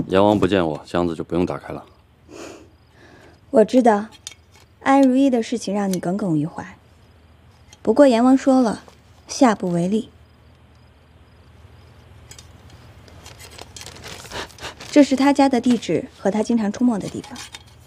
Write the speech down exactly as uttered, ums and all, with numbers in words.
阎王不见我，箱子就不用打开了。 我知道，安如意的事情让你耿耿于怀。不过阎王说了，下不为例。这是他家的地址和他经常出没的地方。